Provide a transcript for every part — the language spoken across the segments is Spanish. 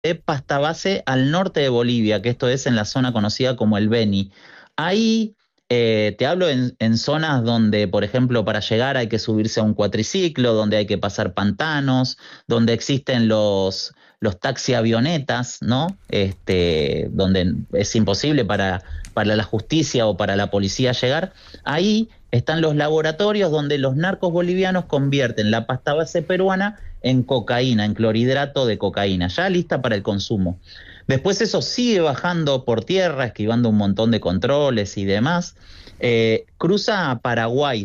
de pasta base al norte de Bolivia, que esto es en la zona conocida como el Beni. Ahí te hablo en zonas donde, por ejemplo, para llegar hay que subirse a un cuatriciclo, donde hay que pasar pantanos, donde existen los taxi avionetas, ¿no? Donde es imposible para la justicia o para la policía llegar. Ahí están los laboratorios donde los narcos bolivianos convierten la pasta base peruana en cocaína, en clorhidrato de cocaína, ya lista para el consumo. Después eso sigue bajando por tierra, esquivando un montón de controles y demás. Cruza a Paraguay.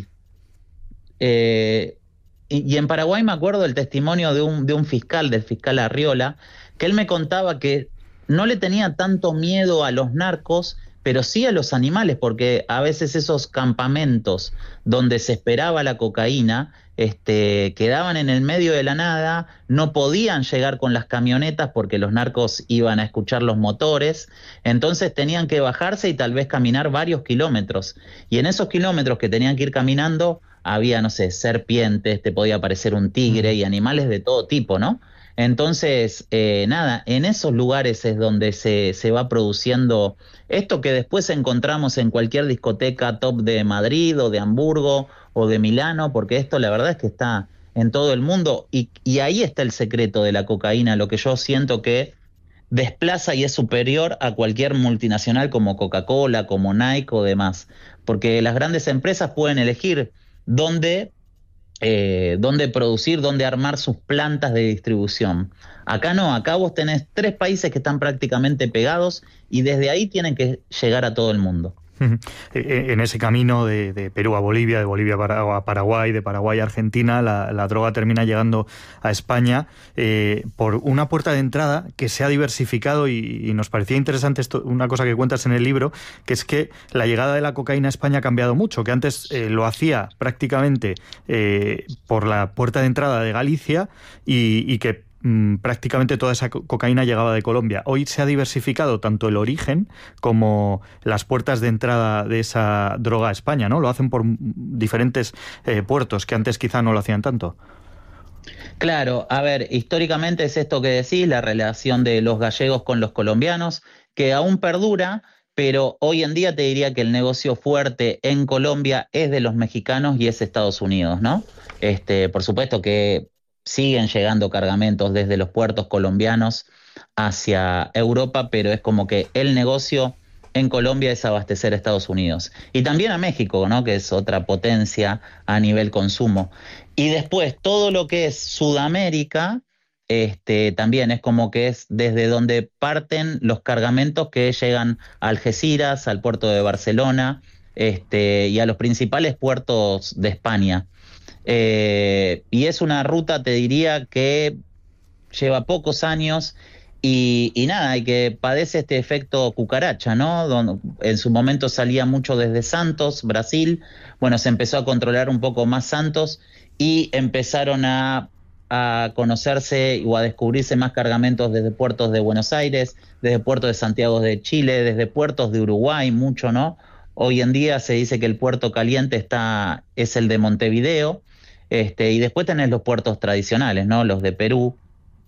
Eh, y en Paraguay me acuerdo del testimonio de un fiscal, del fiscal Arriola, que él me contaba que no le tenía tanto miedo a los narcos, pero sí a los animales, porque a veces esos campamentos donde se esperaba la cocaína, quedaban en el medio de la nada, no podían llegar con las camionetas porque los narcos iban a escuchar los motores, entonces tenían que bajarse y tal vez caminar varios kilómetros. Y en esos kilómetros que tenían que ir caminando, había, no sé, serpientes, te podía aparecer un tigre y animales de todo tipo, ¿no? Entonces, nada, en esos lugares es donde se va produciendo esto que después encontramos en cualquier discoteca top de Madrid o de Hamburgo o de Milano, porque esto la verdad es que está en todo el mundo y ahí está el secreto de la cocaína, lo que yo siento que desplaza y es superior a cualquier multinacional como Coca-Cola, como Nike o demás, porque las grandes empresas pueden elegir dónde, dónde producir, dónde armar sus plantas de distribución. Acá no, acá vos tenés 3 países que están prácticamente pegados y desde ahí tienen que llegar a todo el mundo. En ese camino de Perú a Bolivia, de Bolivia a Paraguay, de Paraguay a Argentina, la droga termina llegando a España por una puerta de entrada que se ha diversificado y nos parecía interesante esto, una cosa que cuentas en el libro, que es que la llegada de la cocaína a España ha cambiado mucho, que antes lo hacía prácticamente por la puerta de entrada de Galicia y que prácticamente toda esa cocaína llegaba de Colombia. Hoy se ha diversificado tanto el origen como las puertas de entrada de esa droga a España, ¿no? Lo hacen por diferentes puertos que antes quizá no lo hacían tanto. Claro, a ver, históricamente es esto que decís, la relación de los gallegos con los colombianos, que aún perdura, pero hoy en día te diría que el negocio fuerte en Colombia es de los mexicanos y es Estados Unidos, ¿no? Por supuesto que siguen llegando cargamentos desde los puertos colombianos hacia Europa, pero es como que el negocio en Colombia es abastecer a Estados Unidos. Y también a México, ¿no? Que es otra potencia a nivel consumo. Y después todo lo que es Sudamérica, también es como que es desde donde parten los cargamentos que llegan a Algeciras, al puerto de Barcelona, y a los principales puertos de España. Y es una ruta, te diría, que lleva pocos años y nada, y que padece este efecto cucaracha, ¿no? En su momento salía mucho desde Santos, Brasil, bueno, se empezó a controlar un poco más Santos y empezaron a conocerse o a descubrirse más cargamentos desde puertos de Buenos Aires, desde puertos de Santiago de Chile, desde puertos de Uruguay, mucho, ¿no? Hoy en día se dice que el puerto caliente es el de Montevideo, y después tenés los puertos tradicionales, ¿no? Los de Perú,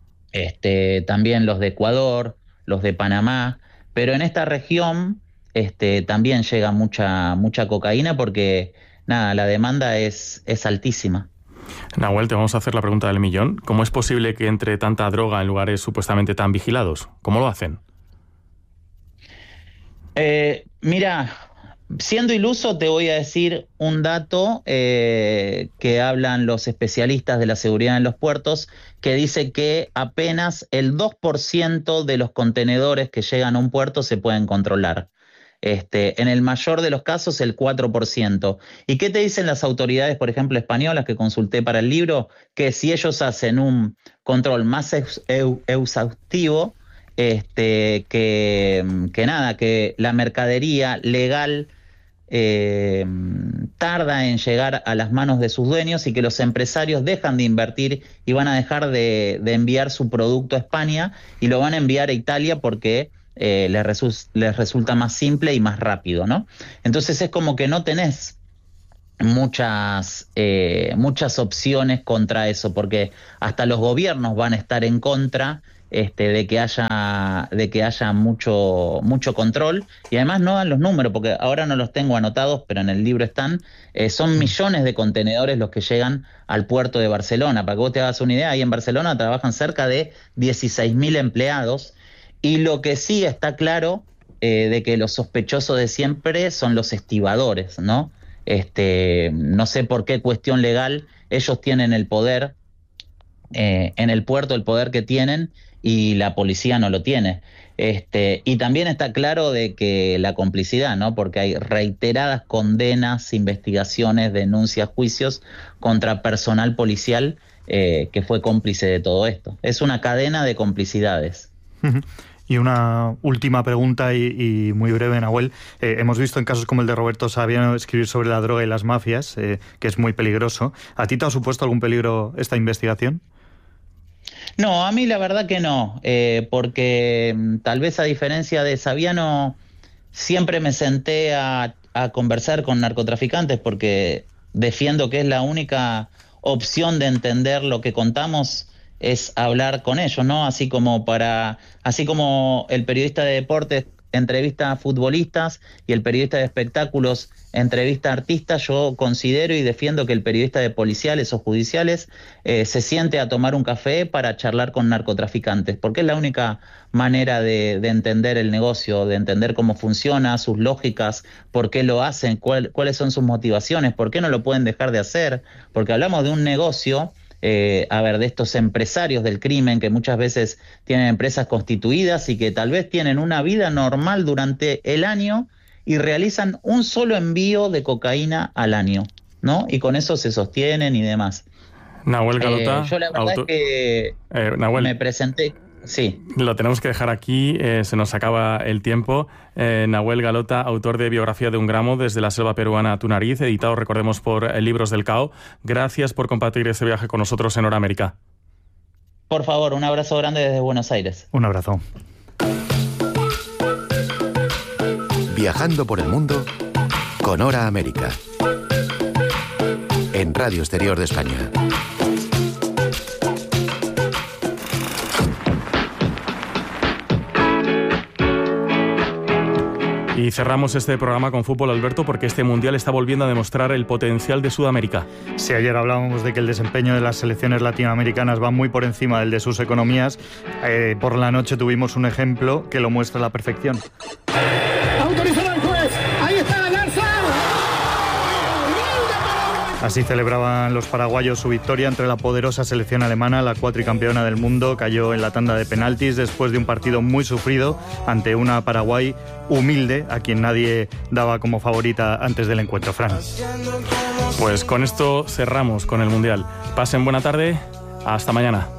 también los de Ecuador, los de Panamá, pero en esta región, también llega mucha cocaína porque, nada, la demanda es altísima. Nahuel, te vamos a hacer la pregunta del millón. ¿Cómo es posible que entre tanta droga en lugares supuestamente tan vigilados? ¿Cómo lo hacen? Mira, siendo iluso te voy a decir un dato que hablan los especialistas de la seguridad en los puertos, que dice que apenas el 2% de los contenedores que llegan a un puerto se pueden controlar. En el mayor de los casos, el 4%. ¿Y qué te dicen las autoridades, por ejemplo, españolas que consulté para el libro? Que si ellos hacen un control más exhaustivo, que nada, que la mercadería legal tarda en llegar a las manos de sus dueños y que los empresarios dejan de invertir y van a dejar de enviar su producto a España y lo van a enviar a Italia porque les resulta más simple y más rápido, ¿no? Entonces es como que no tenés muchas opciones contra eso, porque hasta los gobiernos van a estar en contra de que haya mucho control, y además no dan los números, porque ahora no los tengo anotados, pero en el libro están. Son millones de contenedores los que llegan al puerto de Barcelona. Para que vos te hagas una idea, ahí en Barcelona trabajan cerca de 16.000 empleados, y lo que sí está claro, de que los sospechosos de siempre son los estibadores, ¿no? No sé por qué cuestión legal ellos tienen el poder en el puerto, el poder que tienen, y la policía no lo tiene. Y también está claro de que la complicidad, ¿no? Porque hay reiteradas condenas, investigaciones, denuncias, juicios contra personal policial que fue cómplice de todo esto. Es una cadena de complicidades. Y una última pregunta y muy breve, Nahuel. Hemos visto en casos como el de Roberto Saviano escribir sobre la droga y las mafias, que es muy peligroso. ¿A ti te ha supuesto algún peligro esta investigación? No, a mí la verdad que no, porque tal vez a diferencia de Saviano, siempre me senté a conversar con narcotraficantes, porque defiendo que es la única opción de entender lo que contamos, es hablar con ellos, ¿no? Así como el periodista de deportes entrevista a futbolistas y el periodista de espectáculos entrevista a artistas, yo considero y defiendo que el periodista de policiales o judiciales se siente a tomar un café para charlar con narcotraficantes, porque es la única manera de entender el negocio, de entender cómo funciona, sus lógicas, por qué lo hacen, cuáles son sus motivaciones, por qué no lo pueden dejar de hacer, porque hablamos de un negocio, de estos empresarios del crimen que muchas veces tienen empresas constituidas y que tal vez tienen una vida normal durante el año y realizan un solo envío de cocaína al año, ¿no? Y con eso se sostienen y demás. Nahuel Galota, yo la verdad es que Nahuel, me presenté. Sí. Lo tenemos que dejar aquí, se nos acaba el tiempo. Nahuel Galota, autor de Biografía de un gramo, desde la selva peruana a tu nariz, editado, recordemos, por Libros del Cao. Gracias por compartir este viaje con nosotros en Hora América. Por favor, un abrazo grande desde Buenos Aires. Un abrazo. Viajando por el mundo con Hora América. En Radio Exterior de España. Y cerramos este programa con fútbol, Alberto, porque este Mundial está volviendo a demostrar el potencial de Sudamérica. Si ayer hablábamos de que el desempeño de las selecciones latinoamericanas va muy por encima del de sus economías, por la noche tuvimos un ejemplo que lo muestra a la perfección. ¡Autorizado el juez! ¡Ahí está el Larsa! Así celebraban los paraguayos su victoria entre la poderosa selección alemana. La cuatricampeona del mundo cayó en la tanda de penaltis después de un partido muy sufrido ante una Paraguay humilde, a quien nadie daba como favorita antes del encuentro. Fran. Pues con esto cerramos con el Mundial. Pasen buena tarde. Hasta mañana.